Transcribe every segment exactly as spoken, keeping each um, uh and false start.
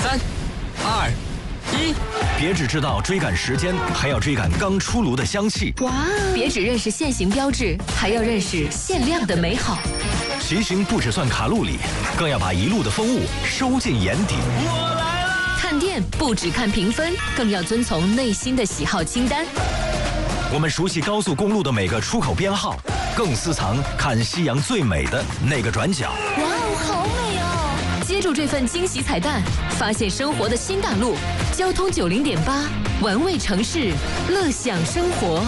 三、二、一， 别只知道追赶时间，还要追赶刚出炉的香气。 哇！别只认识限行标志，还要认识限量的美好。 骑行不只算卡路里，更要把一路的风物收进眼底。 我来了！ 看店不只看评分，更要遵从内心的喜好清单。 我们熟悉高速公路的每个出口编号，更私藏看夕阳最美的那个转角。 哇哦，好美哦！接住这份惊喜彩蛋，发现生活的新大陆。交通九零点八，玩味城市，乐享生活。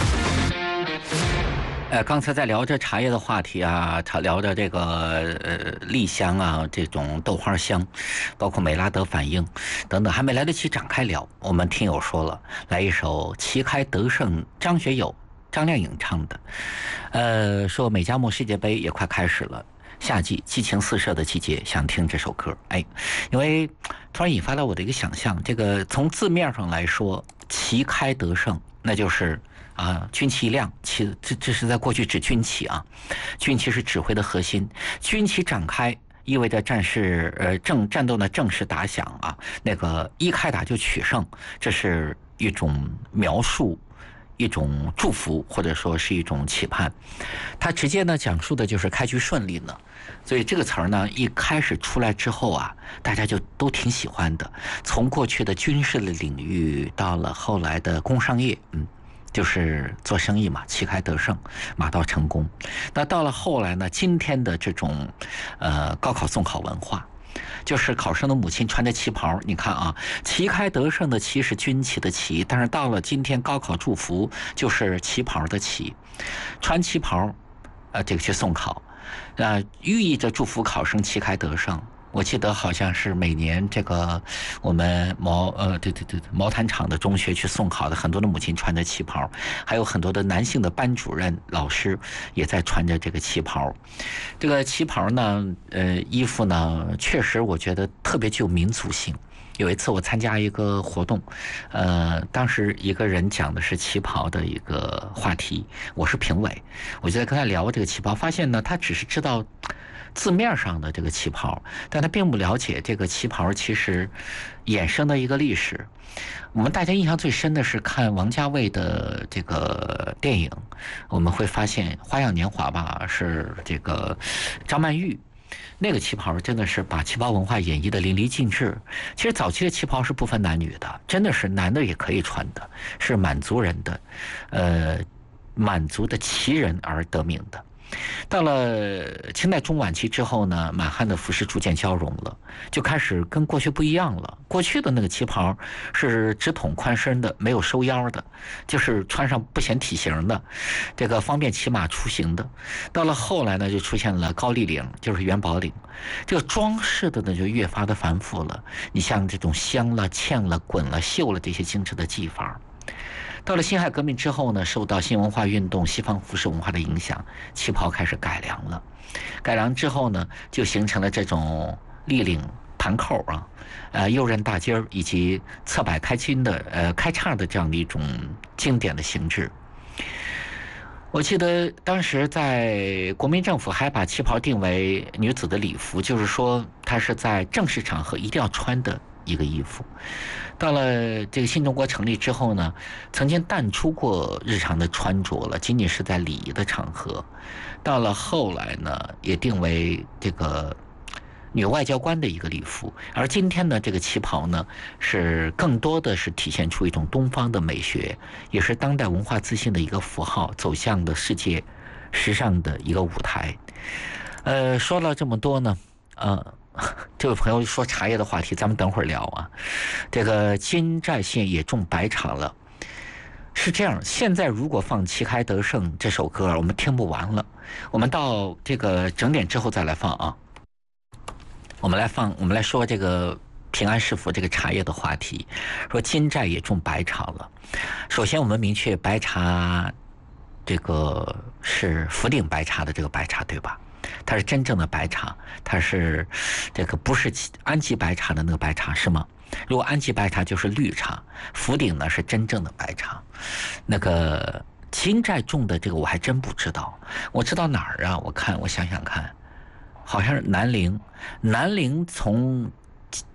呃，刚才在聊着茶叶的话题啊，茶聊着这个呃栗香啊，这种豆花香，包括美拉德反应等等，还没来得及展开聊，我们听友说了，来一首《旗开得胜》，张学友、张靓颖唱的，呃，说美加墨世界杯也快开始了。夏季激情四射的季节，想听这首歌。哎，因为突然引发了我的一个想象，这个从字面上来说，旗开得胜，那就是啊，军旗一亮，旗这这是在过去指军旗啊，军旗是指挥的核心，军旗展开意味着战事呃正战斗呢正式打响啊，那个一开打就取胜，这是一种描述。一种祝福或者说是一种期盼，它直接呢讲述的就是开局顺利呢，所以这个词儿呢一开始出来之后啊，大家就都挺喜欢的。从过去的军事的领域到了后来的工商业，嗯，就是做生意嘛，旗开得胜，马到成功。那到了后来呢，今天的这种呃高考送考文化。就是考生的母亲穿着旗袍，你看啊，旗开得胜的旗是军旗的旗，但是到了今天高考祝福就是旗袍的旗，穿旗袍，呃，这个去送考，呃，寓意着祝福考生旗开得胜。我记得好像是每年这个我们毛呃对对对毛毯厂的中学去送考的很多的母亲穿着旗袍，还有很多的男性的班主任老师也在穿着这个旗袍。这个旗袍呢，呃，衣服呢，确实我觉得特别具有民族性。有一次我参加一个活动，呃，当时一个人讲的是旗袍的一个话题，我是评委，我就在跟他聊这个旗袍，发现呢，他只是知道字面上的这个旗袍，但他并不了解这个旗袍其实衍生的一个历史。我们大家印象最深的是看王家卫的这个电影，我们会发现《花样年华》吧，是这个张曼玉。那个旗袍真的是把旗袍文化演绎的淋漓尽致。其实早期的旗袍是不分男女的，真的是男的也可以穿的，是满族人的，呃，满族的旗人而得名的。到了清代中晚期之后呢，满汉的服饰逐渐交融了，就开始跟过去不一样了。过去的那个旗袍是直筒宽身的，没有收腰的，就是穿上不显体型的，这个方便骑马出行的。到了后来呢，就出现了高立领，就是元宝领，这个装饰的呢就越发的繁复了。你像这种镶了、嵌了、滚了、绣了这些精致的技法。到了辛亥革命之后呢，受到新文化运动、西方服饰文化的影响，旗袍开始改良了。改良之后呢，就形成了这种立领、盘扣啊，呃，右衽大襟儿以及侧摆开襟的、呃开叉的这样的一种经典的形制。我记得当时在国民政府还把旗袍定为女子的礼服，就是说它是在正式场合一定要穿的一个衣服。到了这个新中国成立之后呢，曾经淡出过日常的穿着了，仅仅是在礼仪的场合。到了后来呢，也定为这个女外交官的一个礼服。而今天呢，这个旗袍呢，是更多的是体现出一种东方的美学，也是当代文化自信的一个符号，走向的世界时尚的一个舞台。呃，说了这么多呢，呃。这位朋友说茶叶的话题，咱们等会儿聊啊。这个金寨县也种白茶了，是这样。现在如果放《旗开得胜》这首歌，我们听不完了。我们到这个整点之后再来放啊。我们来放，我们来说这个平安是福这个茶叶的话题。说金寨也种白茶了。首先，我们明确白茶，这个是福鼎白茶的这个白茶，对吧？它是真正的白茶，它是这个不是安吉白茶的那个白茶是吗？如果安吉白茶就是绿茶，福鼎呢是真正的白茶。那个金寨种的这个我还真不知道，我知道哪儿啊？我看我想想看，好像是南陵。南陵从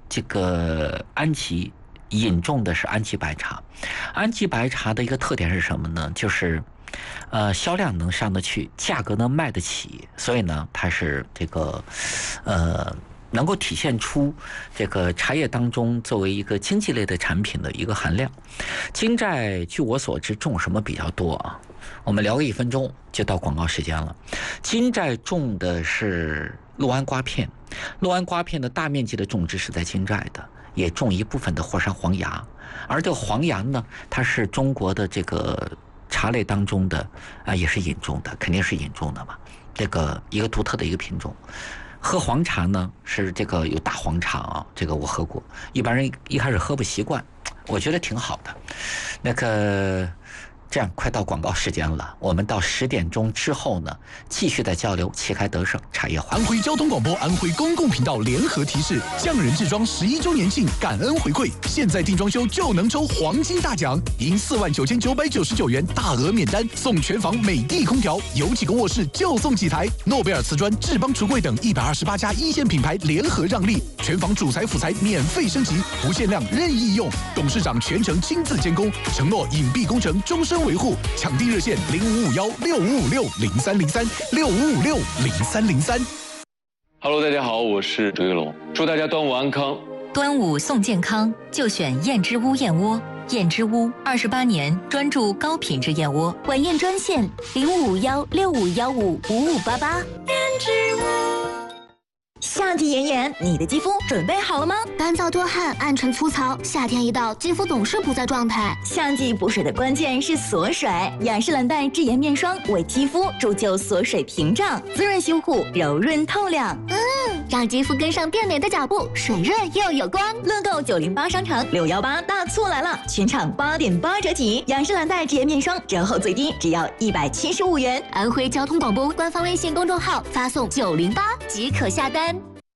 这个安吉引种的是安吉白茶。安吉白茶的一个特点是什么呢？就是呃销量能上得去，价格能卖得起，所以呢它是这个呃能够体现出这个茶叶当中作为一个经济类的产品的一个含量。金寨据我所知种什么比较多啊？我们聊个一分钟就到广告时间了。金寨种的是六安瓜片，六安瓜片的大面积的种植是在金寨的，也种一部分的火山黄芽。而这个黄芽呢，它是中国的这个茶类当中的啊，也是引种的，肯定是引种的嘛。这个一个独特的一个品种。喝黄茶呢，是这个有大黄茶啊，这个我喝过，一般人一开始喝不习惯，我觉得挺好的。那个。这样快到广告时间了，我们到十点钟之后呢，继续的交流旗开得胜茶叶话。 安徽交通广播、安徽公共频道联合提示：匠人制装十一周年庆感恩回馈，现在定装修就能抽黄金大奖，赢四万九千九百九十九元大额免单，送全房美的空调，有几个卧室就送几台。诺贝尔瓷砖、智邦橱柜等一百二十八家一线品牌联合让利，全房主材辅材免费升级，不限量任意用，董事长全程亲自监工，承诺隐蔽工程终身维护。抢订热线零五五幺六五五六零三零三六五五六零三零三。 Hello， 大家好，我是周跃龙，祝大家端午安康。 端午送健康，就选燕之屋燕窝。燕之屋二十八年专注高品质燕窝， 晚宴专线零五五幺六五幺五五五八八。燕之屋。夏季炎炎，你的肌肤准备好了吗？ 干燥多汗、暗沉粗糙，夏天一到，肌肤总是不在状态。 夏季补水的关键是锁水，雅诗兰黛智妍面霜为肌肤铸就锁水屏障，滋润修护，柔润透亮。 嗯，让肌肤跟上变美的脚步，水润又有光。 乐购九零八商城六幺八大促来了，全场八点八折起，雅诗兰黛智妍面霜折后最低只要一百七十五元。 安徽交通广播官方微信公众号发送九零八即可下单。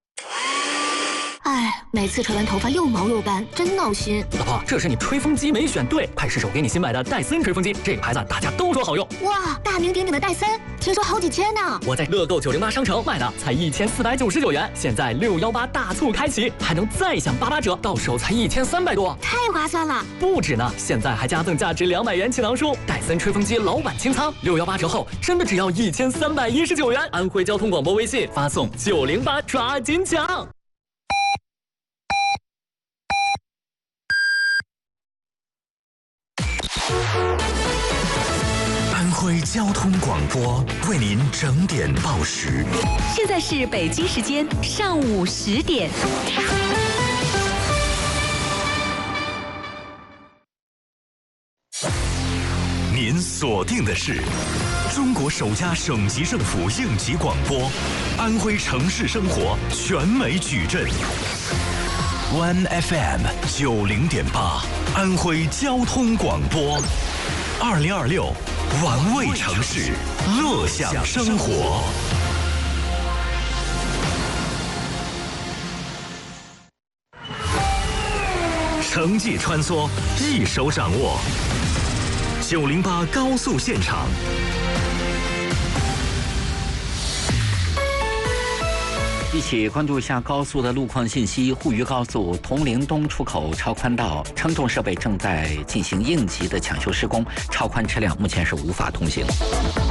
哎，每次吹完头发又毛又干，真闹心。 老婆，这是你吹风机没选对，快试试我给你新买的戴森吹风机，这个牌子大家都说好用。 哇，大名鼎鼎的戴森，听说好几千呢。 我在乐购九零八商城买的，才一千四百九十九元，现在六幺八大促开启，还能再享八八折，到手才一千三百多， 太划算了。 不止呢，现在还加赠价值两百元锦囊书，戴森吹风机老板清仓，六幺八折后真的只要一千三百一十九元。安徽交通广播微信发送九零八抓紧抢。 安徽交通广播为您整点报时。 现在是北京时间上午十点。 您锁定的是中国首家省级政府应急广播，安徽城市生活全美矩阵。One F M 九零点八，安徽交通广播，二零二六，玩味城市，乐享生活。城际穿梭，一手掌握。九零八高速现场。 一起关注一下高速的路况信息。沪渝高速铜陵东出口超宽道称重设备正在进行应急的抢修施工，超宽车辆目前是无法通行。